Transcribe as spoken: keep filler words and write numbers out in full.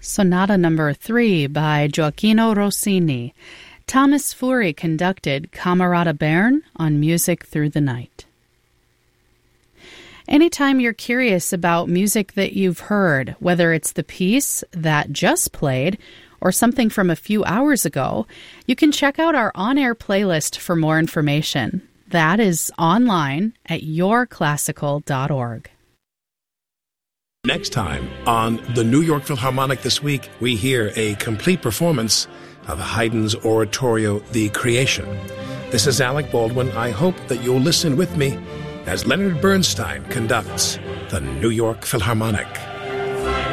Sonata Number three by Gioacchino Rossini. Thomas Fury conducted Camerata Bern on Music Through the Night. Anytime you're curious about music that you've heard, whether it's the piece that just played or something from a few hours ago, you can check out our on-air playlist for more information. That is online at your classical dot org. Next time on the New York Philharmonic This Week, we hear a complete performance of Haydn's oratorio, The Creation. This is Alec Baldwin. I hope that you'll listen with me as Leonard Bernstein conducts the New York Philharmonic.